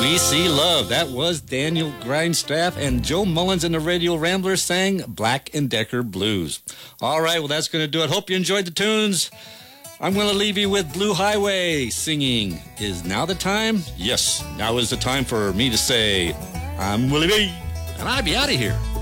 We See Love. That was Daniel Grindstaff, and Joe Mullins and the Radio Ramblers sang Black & Decker Blues. All right, well, that's going to do it. Hope you enjoyed the tunes. I'm going to leave you with Blue Highway singing Is Now the Time? Yes, now is the time for me to say, I'm Willie B. And I'll be out of here.